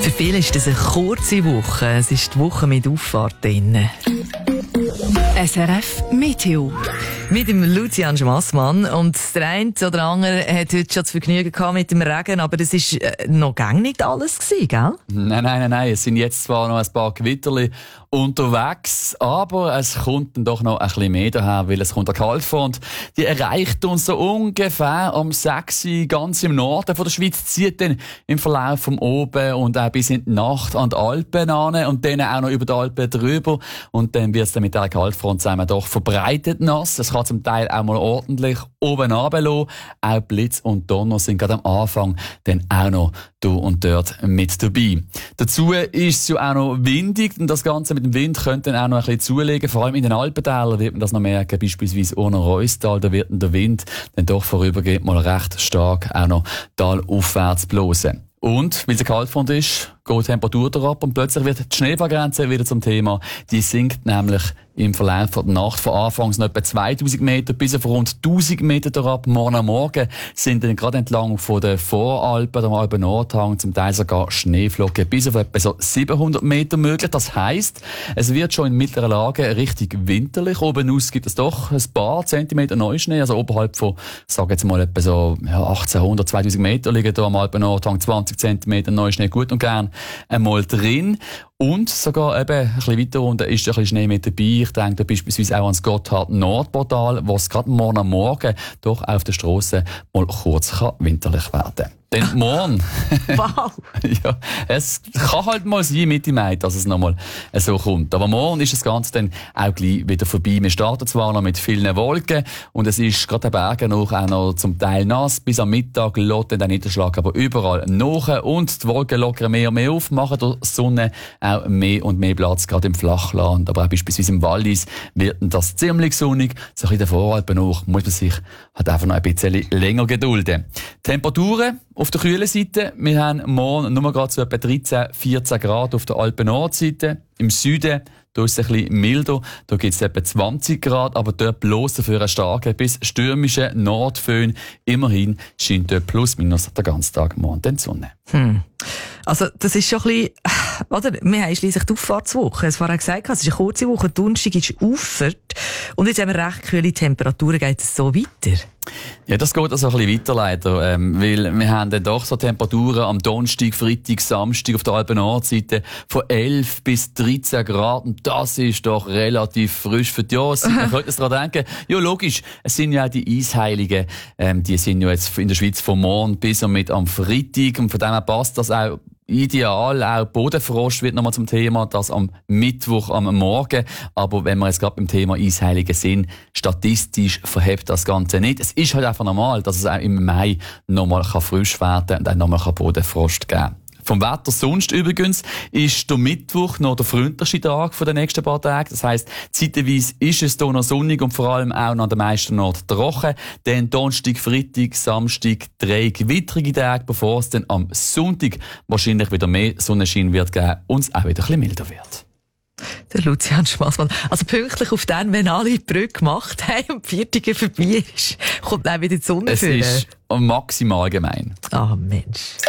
Für viele ist das eine kurze Woche. Es ist die Woche mit Auffahrt drin. SRF Meteo. Mit dem Lucian Schmassmann. Und der eine oder andere hat heute schon das Vergnügen gehabt mit dem Regen, aber das war noch gar nicht alles gewesen, gell? Nein. Es sind jetzt zwar noch ein paar Gewitterli unterwegs, aber es kommt dann doch noch ein bisschen mehr daher, weil es kommt eine Kaltfront. Die erreicht uns so ungefähr um 6 Uhr ganz im Norden von der Schweiz, zieht dann im Verlauf vom Oben und auch bis in die Nacht an die Alpen an und dann auch noch über die Alpen drüber. Und dann wird es dann mit dieser Kaltfront zusammen doch verbreitet nass. Es kann zum Teil auch mal ordentlich oben runterlassen. Auch Blitz und Donner sind gerade am Anfang dann auch noch da und dort mit dabei. Dazu ist es ja auch noch windig und das Ganze mit dem Wind könnte dann auch noch ein bisschen zulegen. Vor allem in den Alpentälern wird man das noch merken, beispielsweise Urner-Reustal, da wird der Wind dann doch vorübergehend mal recht stark auch noch talaufwärts blosen. Und, weil es Kaltfront ist, geht die Temperatur ab und plötzlich wird die Schneefallgrenze wieder zum Thema. Die sinkt nämlich im Verlauf der Nacht von anfangs noch etwa 2000 Meter bis auf rund 1000 Meter ab. Morgen am Morgen sind dann gerade entlang von den Voralpen, dem Alpen-Nordhang, zum Teil sogar Schneeflocken bis auf etwa so 700 Meter möglich. Das heisst, es wird schon in mittleren Lagen richtig winterlich. Oben aus gibt es doch ein paar Zentimeter Neuschnee, also oberhalb von, ich sage jetzt mal etwa so 1800, 2000 Meter liegen da am Alpen-Nordhang 20 Zentimeter Neuschnee gut und gern einmal drin. Und sogar eben ein bisschen weiter unten ist ein bisschen Schnee mit dabei. Ich denke da beispielsweise auch ans Gotthard-Nordportal, wo es gerade morgen am Morgen doch auf der Strasse mal kurz winterlich werden kann. Denn morgen, Wow! ja, es kann halt mal sein, Mitte Mai, dass es nochmal so kommt. Aber morgen ist das Ganze dann auch gleich wieder vorbei. Wir starten zwar noch mit vielen Wolken und es ist gerade den Bergen auch noch zum Teil nass. Bis am Mittag lässt dann der Niederschlag aber überall nach und die Wolken lockern mehr und mehr auf, machen der Sonne auch mehr und mehr Platz, gerade im Flachland. Aber auch beispielsweise im Wallis wird das ziemlich sonnig. So ein bisschen der Voralpen auch, muss man sich halt einfach noch ein bisschen länger gedulden. Temperaturen auf der kühlen Seite, wir haben morgen nur gerade so etwa 13, 14 Grad auf der Alpen-Nordseite. Im Süden, da ist es ein bisschen milder, da gibt es etwa 20 Grad, aber dort bloß dafür einen starken bis stürmischen Nordföhn. Immerhin scheint dort plus minus den ganzen Tag morgen die Sonne. Also, das ist schon ein bisschen, oder? Wir haben schliesslich die Auffahrtswoche. Es war auch gesagt, es ist eine kurze Woche, Donnerstag ist Auffahrt. Und jetzt haben wir recht kühle Temperaturen, geht es so weiter? Ja, das geht also ein bisschen weiter leider, weil wir haben dann doch so Temperaturen am Donnerstag, Freitag, Samstag auf der Alpen-Nordseite von 11 bis 13 Grad und das ist doch relativ frisch für die Jahreszeit. Man könnte daran denken, ja logisch, es sind ja auch die Eisheiligen, die sind ja jetzt in der Schweiz von morgen bis und mit am Freitag und von dem her passt das auch ideal. Auch Bodenfrost wird nochmal zum Thema, das am Mittwoch am Morgen. Aber wenn wir jetzt gerade beim Thema Eisheilige sind, statistisch verhebt das Ganze nicht. Es ist halt einfach normal, dass es auch im Mai nochmal frisch werden kann und auch nochmal Bodenfrost geben kann. Vom Wetter sonst übrigens ist der Mittwoch noch der freundlichste Tag von den nächsten paar Tagen. Das heisst, zeitweise ist es hier noch sonnig und vor allem auch noch an den meisten Orten trocken. Dann Donnerstag, Freitag, Samstag 3 gewittrige Tage, bevor es dann am Sonntag wahrscheinlich wieder mehr Sonnenschein wird geben und es auch wieder ein bisschen milder wird. Der Lucian Schmassmann. Also pünktlich auf den, wenn alle die Brücke gemacht haben und die Viertige vorbei ist, kommt dann wieder die Sonne Es führen. ist maximal gemein. Ah, Mensch.